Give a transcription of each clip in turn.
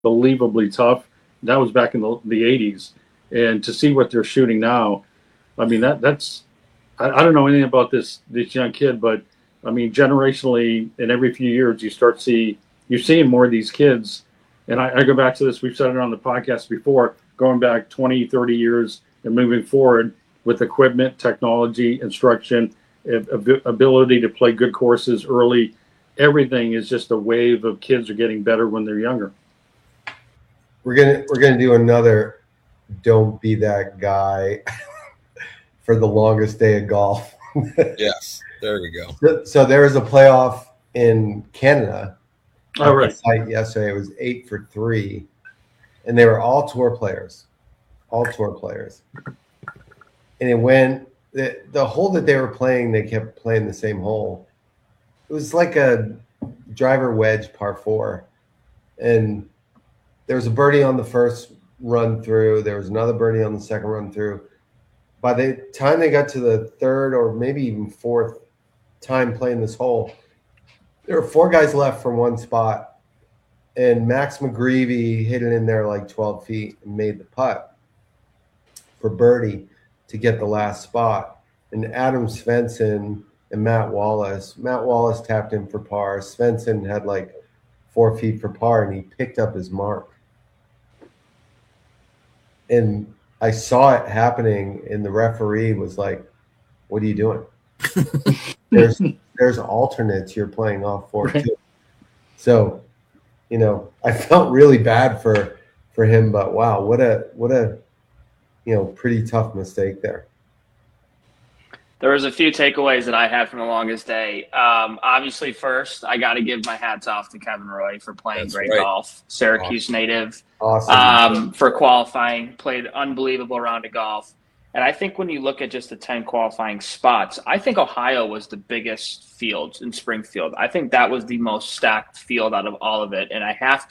unbelievably tough. That was back in the 80s. And to see what they're shooting now, I mean, that's, I don't know anything about this young kid, but I mean, generationally, in every few years, you're seeing more of these kids. And I go back to this, we've said it on the podcast before, going back 20, 30 years and moving forward with equipment, technology, instruction, ability to play good courses early. Everything is just a wave of kids are getting better when they're younger. We're gonna do another "Don't Be That Guy" for the longest day of golf. Yes, there we go. So there was a playoff in Canada. All right. Site yesterday, it was 8 for 3, and they were all tour players, and it went the hole that they were playing. They kept playing the same hole. It was like a driver wedge par 4, and there was a birdie on the first run through. There was another birdie on the second run through. By the time they got to the third or maybe even fourth time playing this hole, there were 4 guys left from one spot, and Max McGreevy hit it in there like 12 feet and made the putt for birdie to get the last spot. And Adam Svensson and Matt Wallace tapped in for par. Svensson had like 4 feet for par, and he picked up his mark. And I saw it happening, and the referee was like, "What are you doing? There's alternates you're playing off for too." So, I felt really bad for him, but wow, what a pretty tough mistake there. There was a few takeaways that I had from the longest day. Obviously, first, I got to give my hats off to Kevin Roy for playing great golf. Syracuse native. Awesome. For qualifying, played unbelievable round of golf. And I think when you look at just the 10 qualifying spots, I think Ohio was the biggest field in Springfield. I think that was the most stacked field out of all of it. And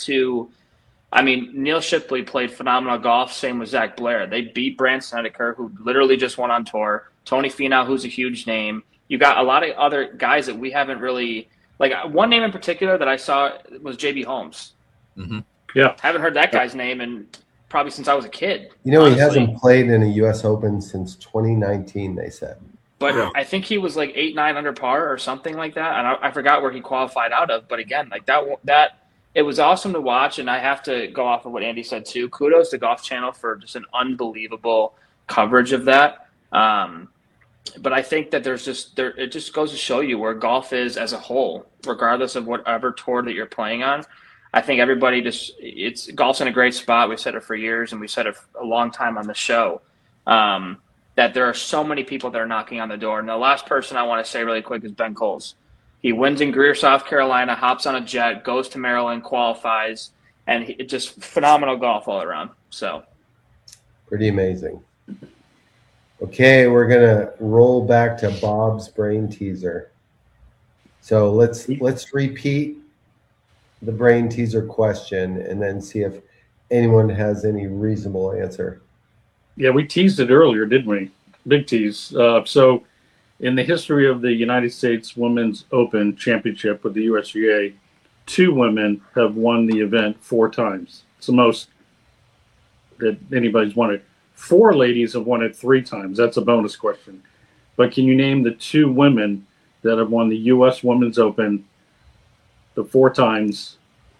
Neil Shipley played phenomenal golf. Same with Zach Blair. They beat Brandt Snedeker, who literally just went on tour. Tony Finau, who's a huge name. You got a lot of other guys that we haven't really – like one name in particular that I saw was J.B. Holmes. Mm-hmm. Yeah. Haven't heard that guy's name probably since I was a kid. He hasn't played in a U.S. Open since 2019, they said. But I think he was like 8-9 under par or something like that. And I forgot where he qualified out of. But again, like that it was awesome to watch. And I have to go off of what Andy said too. Kudos to Golf Channel for just an unbelievable coverage of that. But I think that it just goes to show you where golf is as a whole, regardless of whatever tour that you're playing on. I think everybody golf's in a great spot. We've said it for years, and we've said it a long time on the show, that there are so many people that are knocking on the door. And the last person I want to say really quick is Ben Coles. He wins in Greer, South Carolina, hops on a jet, goes to Maryland, qualifies, and just phenomenal golf all around. So, pretty amazing. Okay, we're gonna roll back to Bob's brain teaser. So let's repeat the brain teaser question and then see if anyone has any reasonable answer. Yeah, we teased it earlier, didn't we? Big tease. So in the history of the United States Women's Open Championship with the USGA, 2 women have won the event 4 times. It's the most that anybody's won it. 4 ladies have won it 3 times. That's a bonus question. But can you name the 2 women that have won the U.S. Women's Open the 4 times?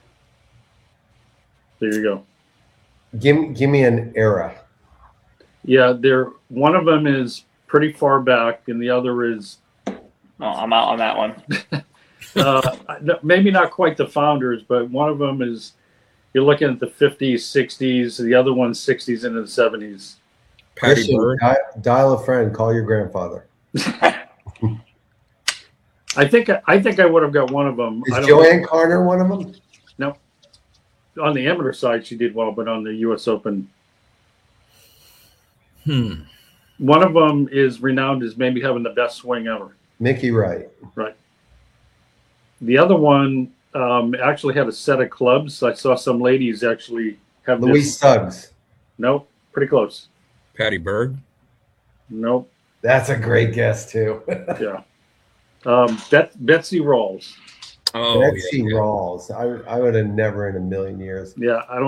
There you go. Give me an era. Yeah, one of them is pretty far back, and the other is. Oh, I'm out on that one. Maybe not quite the founders, but one of them is. You're looking at the 50s, 60s. The other one's 60s into the 70s. Patty Bird. Dial a friend. Call your grandfather. I think I would have got one of them. Is Joanne Carner one of them? No. On the amateur side, she did well, but on the U.S. Open. One of them is renowned as maybe having the best swing ever. Mickey Wright. Right. The other one actually had a set of clubs. I saw some ladies actually have Louise Suggs. Nope. Pretty close. Patty Bird. Nope. That's a great guess too. Yeah. Betsy Rawls. Oh, Let's yeah, see yeah. Rawls. I would have never in a million years. Yeah, I don't